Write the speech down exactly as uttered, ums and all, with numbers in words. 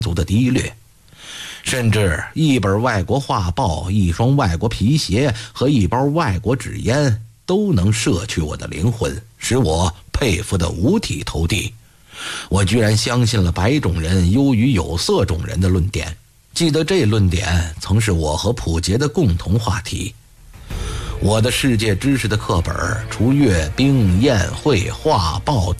族的低劣。甚至一本外国画报、一双外国皮鞋和一包外国纸烟都能摄去我的灵魂，使我佩服得五体投地。我居然相信了白种人优于有色种人的论点，记得这论点曾是我和普杰的共同话题。我的世界知识的课本，除阅兵、宴会、画报、